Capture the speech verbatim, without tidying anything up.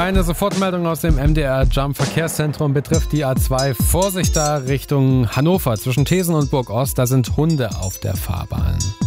Eine Sofortmeldung aus dem M D R Jump Verkehrszentrum betrifft die A zwei. Vorsicht da Richtung Hannover zwischen Thesen und Burg Ost. Da sind Hunde auf der Fahrbahn.